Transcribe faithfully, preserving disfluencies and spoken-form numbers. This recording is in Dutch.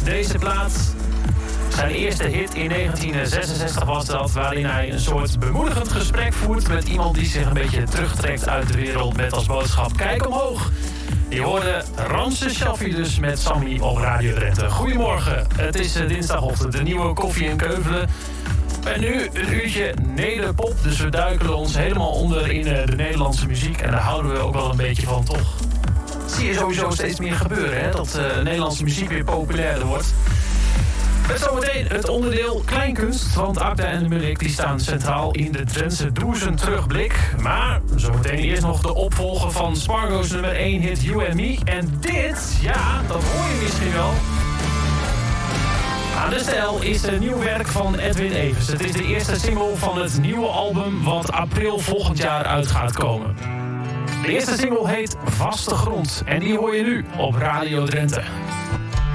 Deze plaat, zijn eerste hit in negentien zesenzestig was dat, waarin hij een soort bemoedigend gesprek voert met iemand die zich een beetje terugtrekt uit de wereld met als boodschap: kijk omhoog. Je hoorde Ramses Shaffi dus met Sammy op Radio Drenthe. Goedemorgen, het is dinsdagochtend, de nieuwe koffie in Keuvelen. En nu een uurtje nederpop, dus we duikelen ons helemaal onder in de Nederlandse muziek. En daar houden we ook wel een beetje van, toch? Zie je sowieso steeds meer gebeuren, hè? Dat uh, Nederlandse muziek weer populairder wordt. Met zometeen het onderdeel kleinkunst, want Akda en de Munnik die staan centraal in de Drentse Doezen terugblik. Maar zometeen eerst nog de opvolger van Spargo's nummer één hit You and Me. En dit, ja, dat hoor je misschien wel. Aan de stijl is een nieuw werk van Edwin Evers. Het is de eerste single van het nieuwe album wat april volgend jaar uit gaat komen. De eerste single heet Vaste Grond en die hoor je nu op Radio Drenthe.